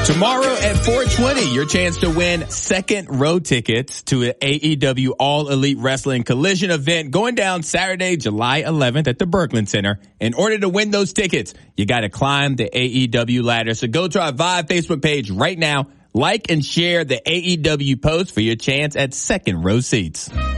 Tomorrow at 4:20, your chance to win second row tickets to an AEW All Elite Wrestling Collision event going down Saturday, July 11th at the Berkman Center. In order to win those tickets, you got to climb the AEW ladder. So go to our Vive Facebook page right now, like and share the AEW post for your chance at second row seats.